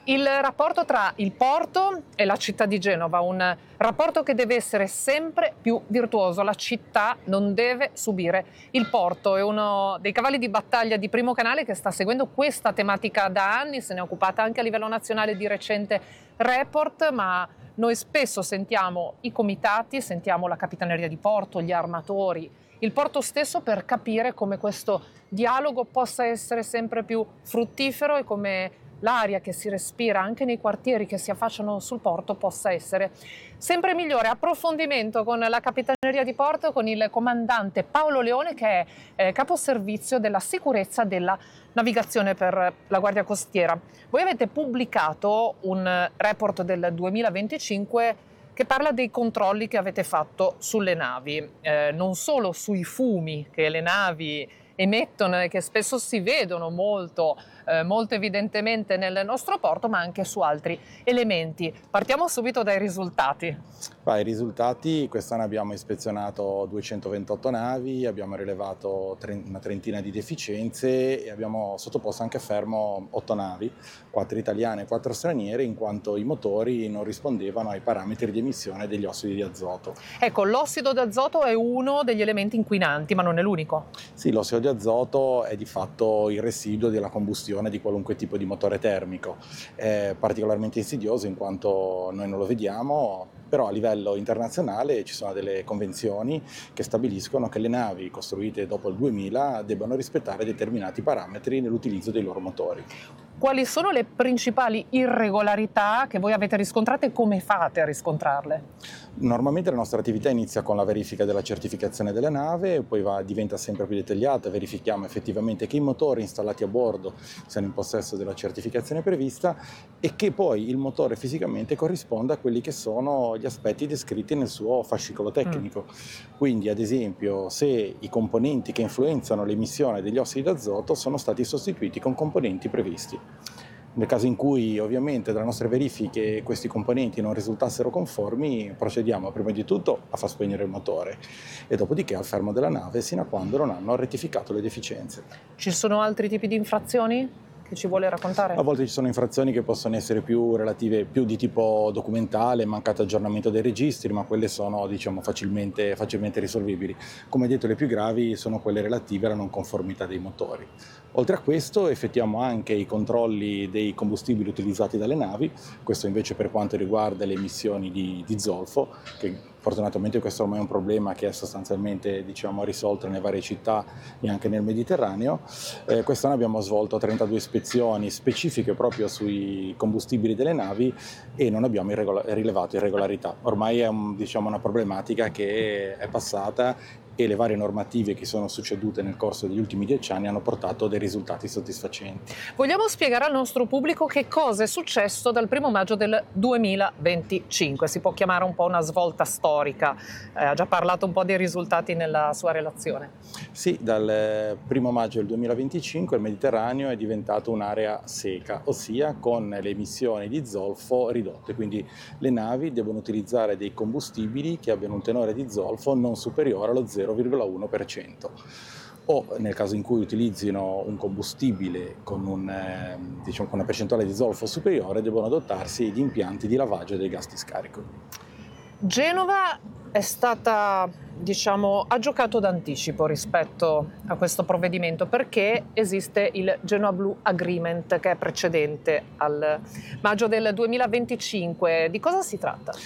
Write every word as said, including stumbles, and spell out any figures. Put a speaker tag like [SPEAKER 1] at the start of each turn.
[SPEAKER 1] Il rapporto tra il porto e la città di Genova, un rapporto che deve essere sempre più virtuoso. La città non deve subire il porto. È uno dei cavalli di battaglia di Primo Canale che sta seguendo questa tematica da anni, se ne è occupata anche a livello nazionale di recente report, ma noi spesso sentiamo i comitati, sentiamo la Capitaneria di Porto, gli armatori, il porto stesso per capire come questo dialogo possa essere sempre più fruttifero e come l'aria che si respira anche nei quartieri che si affacciano sul porto possa essere sempre migliore. Approfondimento con la Capitaneria di Porto, con il comandante Paolo Leone, che è eh, caposervizio della sicurezza della navigazione per la Guardia Costiera. Voi avete pubblicato un report del duemilaventicinque che parla dei controlli che avete fatto sulle navi, eh, non solo sui fumi che le navi emettono e che spesso si vedono molto, eh, molto evidentemente nel nostro porto, ma anche su altri elementi. Partiamo subito dai risultati.
[SPEAKER 2] Beh, i risultati: quest'anno abbiamo ispezionato duecentoventotto navi, abbiamo rilevato una trentina di deficienze e abbiamo sottoposto anche a fermo otto navi, quattro italiane e quattro straniere, in quanto i motori non rispondevano ai parametri di emissione degli ossidi di azoto.
[SPEAKER 1] Ecco, l'ossido d'azoto è uno degli elementi inquinanti, ma non è l'unico.
[SPEAKER 2] Sì, l'ossido di azoto è di fatto il residuo della combustione di qualunque tipo di motore termico. È particolarmente insidioso in quanto noi non lo vediamo, però a livello internazionale ci sono delle convenzioni che stabiliscono che le navi costruite dopo il duemila debbano rispettare determinati parametri nell'utilizzo dei loro motori.
[SPEAKER 1] Quali sono le principali irregolarità che voi avete riscontrato e come fate a riscontrarle?
[SPEAKER 2] Normalmente la nostra attività inizia con la verifica della certificazione della nave, poi va, diventa sempre più dettagliata, verifichiamo effettivamente che i motori installati a bordo siano in possesso della certificazione prevista e che poi il motore fisicamente corrisponda a quelli che sono gli aspetti descritti nel suo fascicolo tecnico. Mm. Quindi, ad esempio, se i componenti che influenzano l'emissione degli ossidi d'azoto sono stati sostituiti con componenti previsti. Nel caso in cui ovviamente dalle nostre verifiche questi componenti non risultassero conformi, procediamo prima di tutto a far spegnere il motore e dopodiché al fermo della nave sino a quando non hanno rettificato le deficienze.
[SPEAKER 1] Ci sono altri tipi di infrazioni che ci vuole raccontare?
[SPEAKER 2] A volte ci sono infrazioni che possono essere più relative, più di tipo documentale, mancato aggiornamento dei registri, ma quelle sono, diciamo, facilmente, facilmente risolvibili. Come detto, le più gravi sono quelle relative alla non conformità dei motori. Oltre a questo effettuiamo anche i controlli dei combustibili utilizzati dalle navi, questo invece per quanto riguarda le emissioni di, di zolfo, che fortunatamente questo ormai è un problema che è sostanzialmente, diciamo, risolto nelle varie città e anche nel Mediterraneo. Eh, quest'anno abbiamo svolto trentadue ispezioni specifiche proprio sui combustibili delle navi e non abbiamo irregola- rilevato irregolarità. Ormai è un, diciamo, una problematica che è passata e le varie normative che sono succedute nel corso degli ultimi dieci anni hanno portato dei risultati soddisfacenti.
[SPEAKER 1] Vogliamo spiegare al nostro pubblico che cosa è successo dal primo maggio del duemilaventicinque. Si può chiamare un po' una svolta storica. Eh, ha già parlato un po' dei risultati nella sua relazione.
[SPEAKER 2] Sì, dal primo maggio del duemilaventicinque il Mediterraneo è diventato un'area seca, ossia con le emissioni di zolfo ridotte, quindi le navi devono utilizzare dei combustibili che abbiano un tenore di zolfo non superiore allo zero virgola uno per cento. O nel caso in cui utilizzino un combustibile con, un, eh, diciamo, con una percentuale di zolfo superiore, devono dotarsi di impianti di lavaggio dei gas di scarico.
[SPEAKER 1] Genova è stata, diciamo, ha giocato d'anticipo rispetto a questo provvedimento perché esiste il Genoa Blue Agreement che è precedente al maggio del duemilaventicinque. Di cosa si tratta?